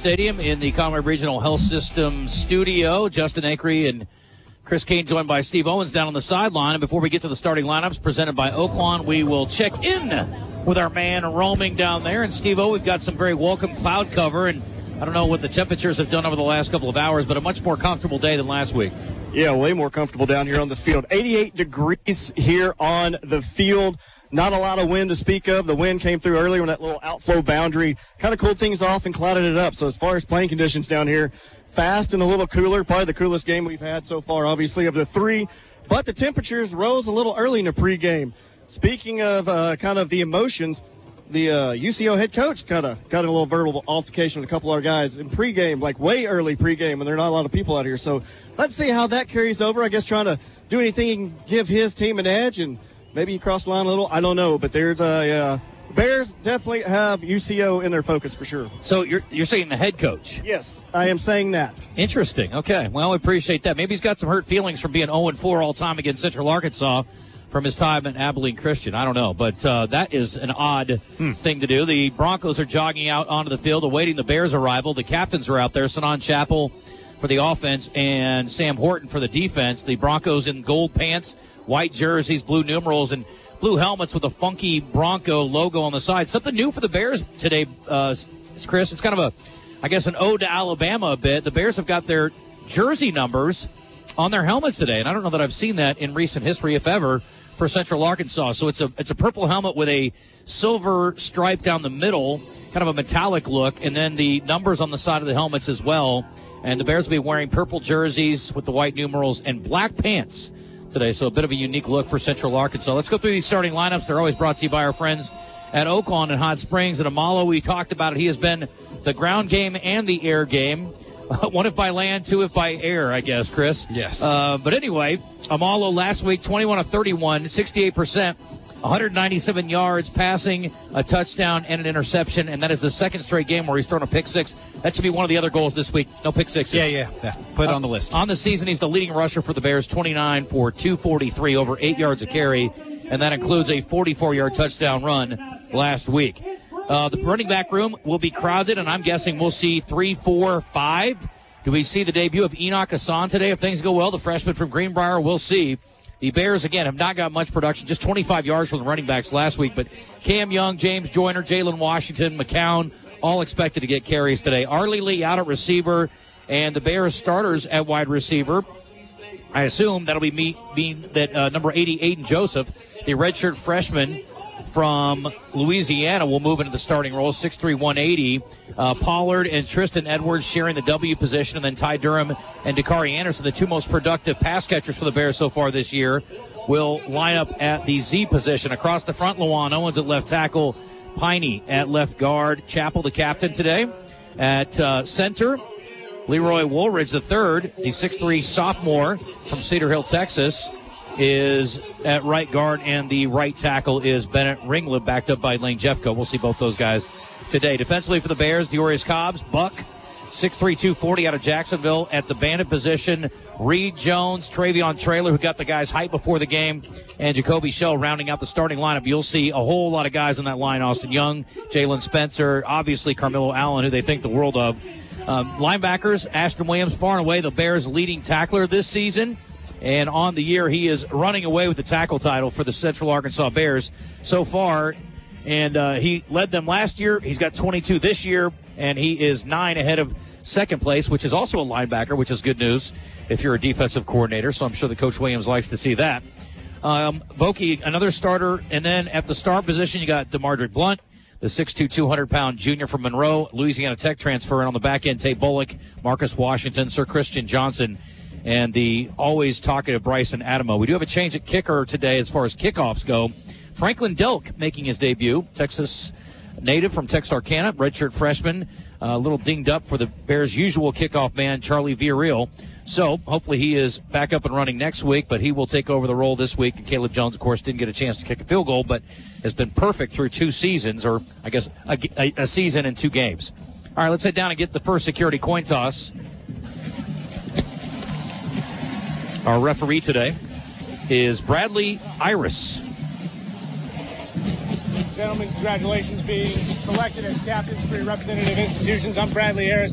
Stadium in the Conway Regional Health System studio. Justin Acree and Chris Kane joined by Steve Owens down on the sideline. And before we get to the starting lineups presented by Oaklawn, we will check in with our man roaming down there. And Steve-O, we've got some very welcome cloud cover. And I don't know what the temperatures have done over the last couple of hours, but a much more comfortable day than last week. Yeah, way more comfortable down here on the field. 88 degrees here on the field. Not a lot of wind to speak of. The wind came through earlier when that little outflow boundary kind of cooled things off and clouded it up. So as far as playing conditions down here, fast and a little cooler. Probably the coolest game we've had so far, obviously, of the three. But the temperatures rose a little early in the pregame. Speaking of kind of the emotions, the UCO head coach kind of got a little verbal altercation with a couple of our guys in pregame, like way early pregame, and there are not a lot of people out here. So let's see how that carries over. I guess trying to do anything he can give his team an edge, and maybe he crossed the line a little. I don't know, but there's a Bears definitely have UCO in their focus for sure. So you're saying the head coach? Yes, I am saying that. Interesting. Okay. Well, we appreciate that. Maybe he's got some hurt feelings from being 0-4 all time against Central Arkansas from his time at Abilene Christian. I don't know, but that is an odd thing to do. The Broncos are jogging out onto the field awaiting the Bears' arrival. The captains are out there, Sanan Chappell for the offense and Sam Horton for the defense. The Broncos in gold pants, white jerseys, blue numerals, and blue helmets with a funky Bronco logo on the side. Something new for the Bears today, Chris. It's kind of an ode to Alabama a bit. The Bears have got their jersey numbers on their helmets today, and I don't know that I've seen that in recent history, if ever, for Central Arkansas. So it's a purple helmet with a silver stripe down the middle, kind of a metallic look, and then the numbers on the side of the helmets as well. And the Bears will be wearing purple jerseys with the white numerals and black pants today, so a bit of a unique look for Central Arkansas. Let's go through these starting lineups. They're always brought to you by our friends at Oaklawn in Hot Springs. And Amalo, we talked about it. He has been the ground game and the air game. One if by land, two if by air, I guess, Chris. Yes. But anyway, Amalo last week, 21 of 31, 68%, 197 yards, passing, a touchdown, and an interception. And that is the second straight game where he's thrown a pick six. That should be one of the other goals this week. No pick sixes. Yeah. Put it on the list. On the season, he's the leading rusher for the Bears, 29 for 243, over 8 yards a carry. And that includes a 44-yard touchdown run last week. The running back room will be crowded, and I'm guessing we'll see 3, 4, 5. Do we see the debut of Enoch Hassan today? If things go well, the freshman from Greenbrier, we'll see. The Bears, again, have not got much production, just 25 yards from the running backs last week. But Cam Young, James Joyner, Jalen Washington, McCown, all expected to get carries today. Arlie Lee out at receiver, and the Bears starters at wide receiver. I assume that'll be being that number 80, Aiden Joseph, the redshirt freshman from Louisiana, will move into the starting role, 6'3", 180. Pollard and Tristan Edwards sharing the W position, and then Ty Durham and Dakari Anderson, the two most productive pass catchers for the Bears so far this year, will line up at the Z position. Across the front, Lawan Owens at left tackle, Piney at left guard, Chappell the captain today. At center, Leroy Woolridge III, the 6'3" sophomore from Cedar Hill, Texas, is at right guard, and the right tackle is Bennett Ringland, backed up by Lane Jeffco. We'll see both those guys today. Defensively for the Bears, Deorius Cobbs, Buck, 6'3", 240 out of Jacksonville. At the bandit position, Reed Jones, Travion Traylor, who got the guys hyped before the game, and Jacoby Shell rounding out the starting lineup. You'll see a whole lot of guys in that line. Austin Young, Jalen Spencer, obviously Carmelo Allen, who they think the world of. Linebackers, Ashton Williams, far and away the Bears' leading tackler this season. And on the year, he is running away with the tackle title for the Central Arkansas Bears so far. And he led them last year. He's got 22 this year, and he is 9 ahead of second place, which is also a linebacker, which is good news if you're a defensive coordinator. So I'm sure that Coach Williams likes to see that. Vokey, another starter. And then at the star position, you got DeMardre Blunt, the 6'2", 200-pound junior from Monroe, Louisiana Tech transfer. And on the back end, Tate Bullock, Marcus Washington, Sir Christian Johnson, and the always talkative Bryson Adamo. We do have a change at kicker today as far as kickoffs go. Franklin Delk making his debut, Texas native from Texarkana, redshirt freshman, a little dinged up for the Bears' usual kickoff man, Charlie Villarreal. So hopefully he is back up and running next week, but he will take over the role this week. And Caleb Jones, of course, didn't get a chance to kick a field goal, but has been perfect through 2 seasons, or I guess a season and 2 games. All right, let's head down and get the first security coin toss. Our referee today is Bradley Iris. Gentlemen, congratulations being selected as captains for your representative institutions. I'm Bradley Harris.